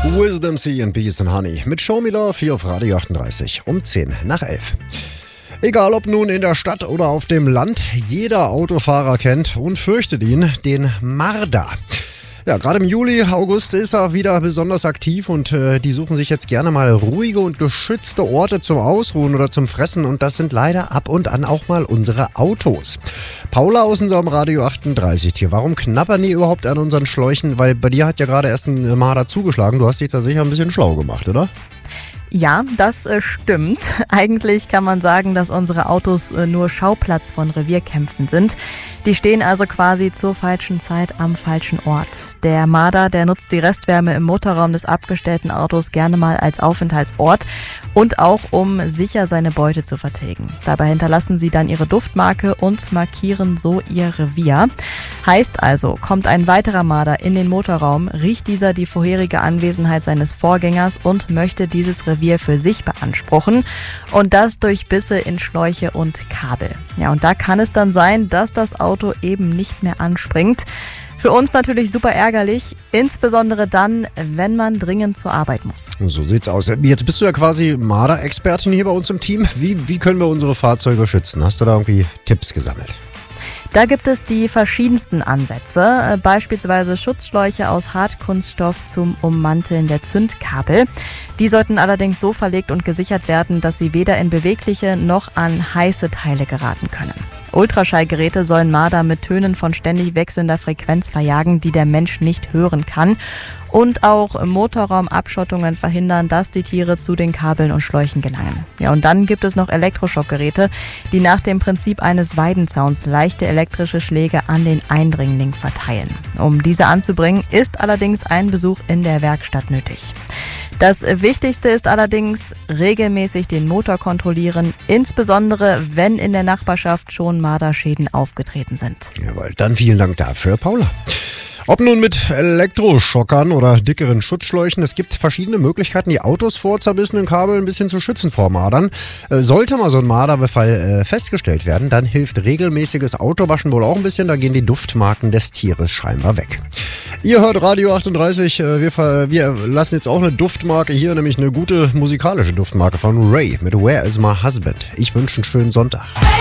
Wisdom Sea and Peace and Honey mit Show Me Love hier auf Radio 38 um 10 nach 11. Egal ob nun in der Stadt oder auf dem Land, jeder Autofahrer kennt und fürchtet ihn, den Marder. Ja, gerade im Juli, August ist er wieder besonders aktiv und die suchen sich jetzt gerne mal ruhige und geschützte Orte zum Ausruhen oder zum Fressen und das sind leider ab und an auch mal unsere Autos. Paula aus unserem Radio 38 hier, warum knabbern die überhaupt an unseren Schläuchen? Weil bei dir hat ja gerade erst ein Marder zugeschlagen, du hast dich da sicher ein bisschen schlau gemacht, oder? Ja, das stimmt. Eigentlich kann man sagen, dass unsere Autos nur Schauplatz von Revierkämpfen sind. Die stehen also quasi zur falschen Zeit am falschen Ort. Der Marder, der nutzt die Restwärme im Motorraum des abgestellten Autos gerne mal als Aufenthaltsort und auch um sicher seine Beute zu vertilgen. Dabei hinterlassen sie dann ihre Duftmarke und markieren so ihr Revier. Heißt also, kommt ein weiterer Marder in den Motorraum, riecht dieser die vorherige Anwesenheit seines Vorgängers und möchte dieses Revier für sich beanspruchen und das durch Bisse in Schläuche und Kabel. Ja, und da kann es dann sein, dass das Auto eben nicht mehr anspringt. Für uns natürlich super ärgerlich, insbesondere dann, wenn man dringend zur Arbeit muss. So sieht's aus. Jetzt bist du ja quasi Marder-Expertin hier bei uns im Team. Wie können wir unsere Fahrzeuge schützen? Hast du da irgendwie Tipps gesammelt? Da gibt es die verschiedensten Ansätze, beispielsweise Schutzschläuche aus Hartkunststoff zum Ummanteln der Zündkabel. Die sollten allerdings so verlegt und gesichert werden, dass sie weder in bewegliche noch an heiße Teile geraten können. Ultraschallgeräte sollen Marder mit Tönen von ständig wechselnder Frequenz verjagen, die der Mensch nicht hören kann. Und auch Motorraumabschottungen verhindern, dass die Tiere zu den Kabeln und Schläuchen gelangen. Ja, und dann gibt es noch Elektroschockgeräte, die nach dem Prinzip eines Weidenzauns leichte elektrische Schläge an den Eindringling verteilen. Um diese anzubringen, ist allerdings ein Besuch in der Werkstatt nötig. Das Wichtigste ist allerdings, regelmäßig den Motor kontrollieren, insbesondere wenn in der Nachbarschaft schon Marderschäden aufgetreten sind. Jawohl, dann vielen Dank dafür, Paula. Ob nun mit Elektroschockern oder dickeren Schutzschläuchen, es gibt verschiedene Möglichkeiten, die Autos vor zerbissenen Kabeln ein bisschen zu schützen vor Mardern. Sollte mal so ein Marderbefall festgestellt werden, dann hilft regelmäßiges Autowaschen wohl auch ein bisschen, da gehen die Duftmarken des Tieres scheinbar weg. Ihr hört Radio 38, wir lassen jetzt auch eine Duftmarke hier, nämlich eine gute musikalische Duftmarke von Ray mit Where is my husband? Ich wünsche einen schönen Sonntag.